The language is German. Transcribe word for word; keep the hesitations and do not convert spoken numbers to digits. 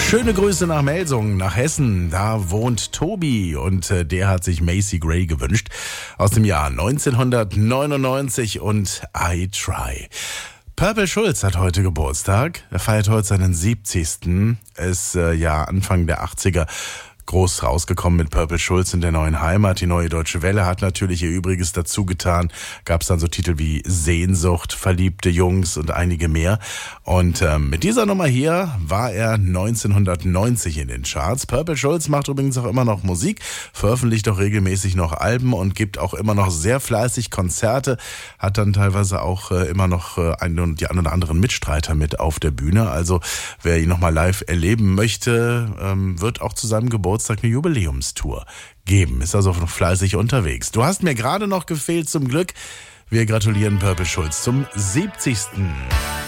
Schöne Grüße nach Melsungen, nach Hessen. Da wohnt Tobi und äh, der hat sich Macy Gray gewünscht aus dem Jahr neunzehnhundertneunundneunzig und I Try. Purple Schulz hat heute Geburtstag. Er feiert heute seinen siebzigsten. Ist äh, ja Anfang der achtziger groß rausgekommen mit Purple Schulz in der neuen Heimat. Die Neue Deutsche Welle hat natürlich ihr Übriges dazu getan. Gab es dann so Titel wie Sehnsucht, Verliebte Jungs und einige mehr. Und ähm, mit dieser Nummer hier war er neunzehnhundertneunzig in den Charts. Purple Schulz macht übrigens auch immer noch Musik, veröffentlicht auch regelmäßig noch Alben und gibt auch immer noch sehr fleißig Konzerte. Hat dann teilweise auch äh, immer noch äh, einen, die einen oder anderen Mitstreiter mit auf der Bühne. Also wer ihn nochmal live erleben möchte, ähm, wird auch zu seinem Geburtstag eine Jubiläumstour geben. Ist also noch fleißig unterwegs. Du hast mir gerade noch gefehlt zum Glück. Wir gratulieren Purple Schulz zum siebzigsten